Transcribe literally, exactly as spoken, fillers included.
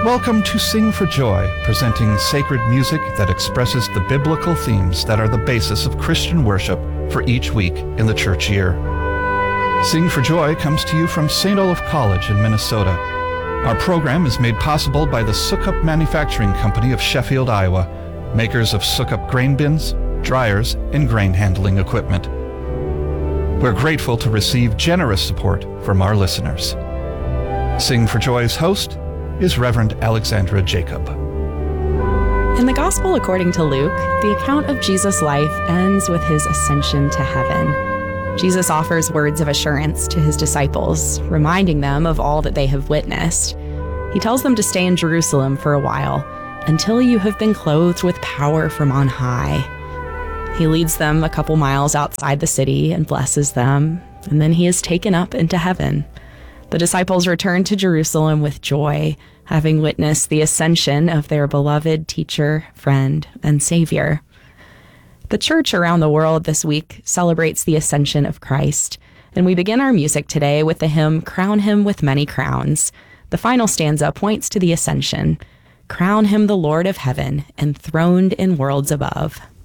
Welcome to Sing for Joy, presenting sacred music that expresses the biblical themes that are the basis of Christian worship for each week in the church year. Sing for Joy comes to you from Saint Olaf College in Minnesota. Our program is made possible by the Sukup Manufacturing Company of Sheffield, Iowa, makers of Sukup grain bins, dryers, and grain handling equipment. We're grateful to receive generous support from our listeners. Sing for Joy's host is Reverend Alexandra Jacob. In the Gospel according to Luke, the account of Jesus' life ends with his ascension to heaven. Jesus offers words of assurance to his disciples, reminding them of all that they have witnessed. He tells them to stay in Jerusalem for a while, until you have been clothed with power from on high. He leads them a couple miles outside the city and blesses them, and then he is taken up into heaven. The disciples return to Jerusalem with joy, having witnessed the ascension of their beloved teacher, friend, and Savior. The church around the world this week celebrates the ascension of Christ, and we begin our music today with the hymn, Crown Him with Many Crowns. The final stanza points to the ascension. Crown him the Lord of heaven, enthroned in worlds above.